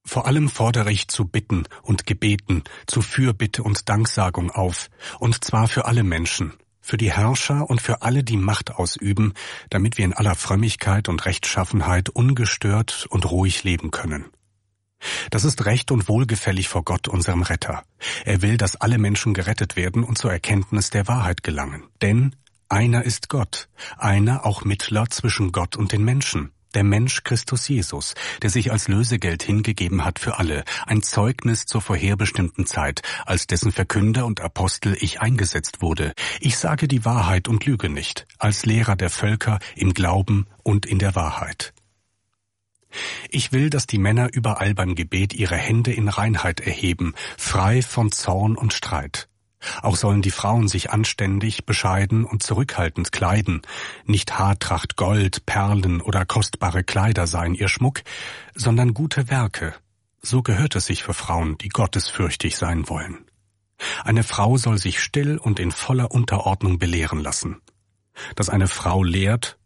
Vor allem fordere ich zu Bitten und Gebeten, zu Fürbitte und Danksagung auf, und zwar für alle Menschen, für die Herrscher und für alle, die Macht ausüben, damit wir in aller Frömmigkeit und Rechtschaffenheit ungestört und ruhig leben können. Das ist recht und wohlgefällig vor Gott, unserem Retter. Er will, dass alle Menschen gerettet werden und zur Erkenntnis der Wahrheit gelangen. Denn einer ist Gott, einer auch Mittler zwischen Gott und den Menschen. Der Mensch Christus Jesus, der sich als Lösegeld hingegeben hat für alle, ein Zeugnis zur vorherbestimmten Zeit, als dessen Verkünder und Apostel ich eingesetzt wurde. Ich sage die Wahrheit und lüge nicht, als Lehrer der Völker im Glauben und in der Wahrheit. Ich will, dass die Männer überall beim Gebet ihre Hände in Reinheit erheben, frei von Zorn und Streit. Auch sollen die Frauen sich anständig, bescheiden und zurückhaltend kleiden. Nicht Haartracht, Gold, Perlen oder kostbare Kleider seien ihr Schmuck, sondern gute Werke. So gehört es sich für Frauen, die gottesfürchtig sein wollen. Eine Frau soll sich still und in voller Unterordnung belehren lassen. Dass eine Frau lehrt,